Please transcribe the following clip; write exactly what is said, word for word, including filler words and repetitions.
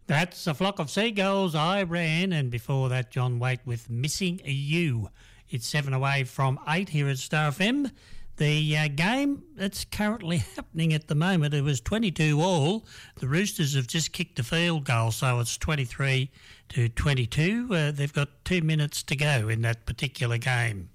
That's A Flock of Seagulls, I Ran, and before that, John Waite with Missing You. It's seven away from eight here at Star F M. The uh, game that's currently happening at the moment, it was twenty-two all. The Roosters have just kicked a field goal, so it's twenty-three to twenty-two. Uh, they've got two minutes to go in that particular game.